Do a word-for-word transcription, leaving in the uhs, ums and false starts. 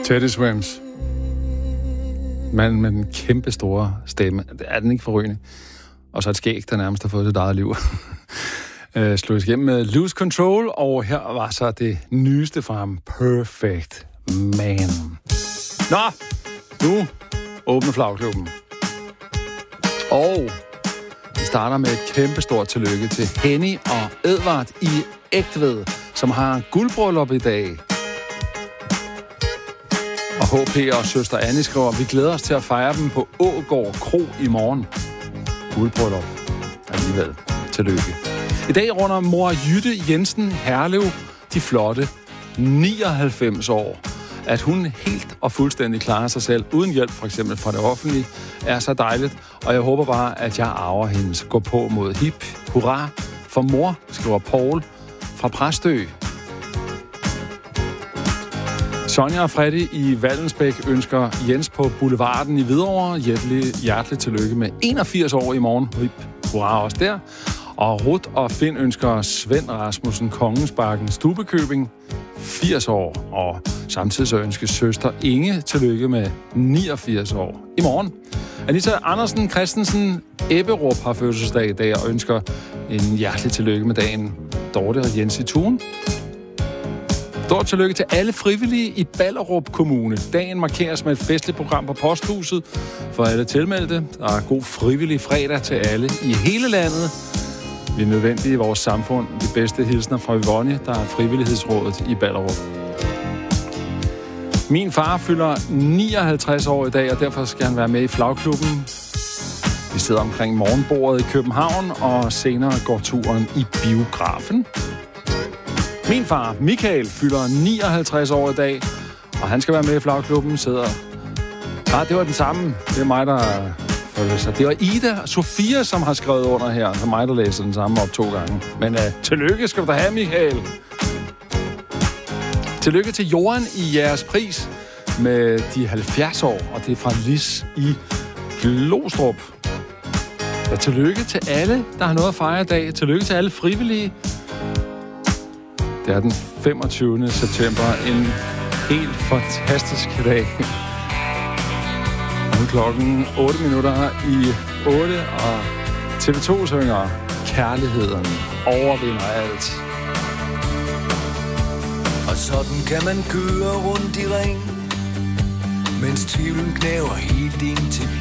Teddy Swims. Manden med den kæmpe store stemme. Er den ikke forrygende? Og så et skæg, der nærmest har fået sit eget liv. uh, Slå igennem med Lose Control, og her var så det nyeste fra ham. Perfect Man. Nå, nu åbner Flagklubben. Og vi starter med et kæmpestort tillykke til Henny og Edvard i Egtved, som har guldbryllup i dag. Og H P og søster Annie skriver, vi glæder os til at fejre dem på Ågård Kro i morgen. Guldbryllup alligevel. Tillykke. I dag runder mor Jytte Jensen Herlev de flotte nioghalvfems år. At hun helt og fuldstændig klarer sig selv, uden hjælp for eksempel fra det offentlige, er så dejligt. Og jeg håber bare, at jeg arver hendes gå på mod hip. Hurra for mor, skriver Paul fra Præstø. Sonja og Freddy i Vallensbæk ønsker Jens på Boulevarden i Hvidovre hjerteligt, hjerteligt tillykke med enogfirs år i morgen. Hip. Hurra også der. Og Ruth og Finn ønsker Svend Rasmussen Kongensbakken Stubekøbing firs år. Og samtidig så ønsker søster Inge tillykke med niogfirs år i morgen. Anita Andersen Christensen Ebberup har fødselsdag i dag og ønsker en hjertelig tillykke med dagen. Dorte og Jens i Thun. Stort tillykke til alle frivillige i Ballerup Kommune. Dagen markeres med et festligt program på Posthuset for alle tilmeldte. Der er god frivillig fredag til alle i hele landet. Vi er nødvendige i vores samfund. De bedste hilsner fra Yvonne, der er frivillighedsrådet i Ballerup. Min far fylder nioghalvtreds år i dag, og derfor skal han være med i Flagklubben. Vi sidder omkring morgenbordet i København, og senere går turen i biografen. Min far, Michael, fylder nioghalvtreds år i dag, og han skal være med i Flagklubben. Sidder... Ah, det var den samme. Det er mig, der... Det var Ida og Sofia, som har skrevet under her. Så mig, der læser den samme op to gange. Men uh, tillykke skal du da have, Michael. Tillykke til Johan i jeres pris med de halvfjerds år, og det er fra Lis i Glostrup. Ja, tillykke til alle, der har noget at fejre i dag. Tillykke til alle frivillige. Det er den femogtyvende september. En helt fantastisk dag. Nu klokken otte minutter i otte, og T V to synger Kærligheden overvinder alt. Og sådan kan man køre rundt i ring, mens tvivlen knæver helt ind til